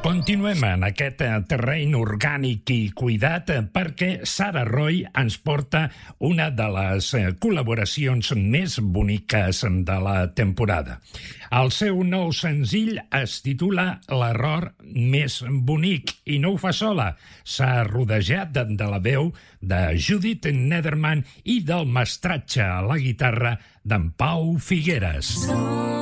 Continuem en aquest terreny orgànic i cuidat perquè Sara Roy ens porta una de les col·laboracions més boniques de la temporada. El seu nou senzill es titula L'error més bonic i no ho fa sola. S'ha rodejat de la veu de Judith Nederman i del mestratge a la guitarra d'en Pau Figueres.